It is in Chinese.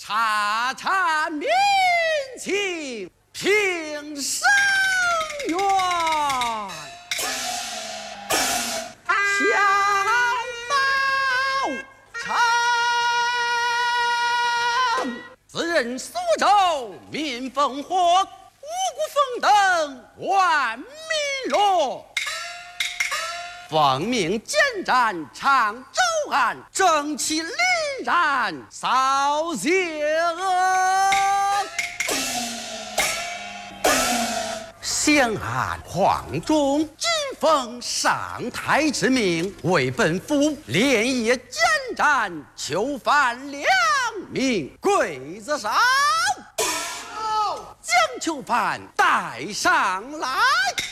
查查民情平生冤。小报称，自任苏州民烽火，五谷丰登万民乐。奉命监斩常州案，正气凛然扫邪恶。先按黄忠今奉上台之命，为本府连夜监斩囚犯2名，跪子上将囚犯带上来。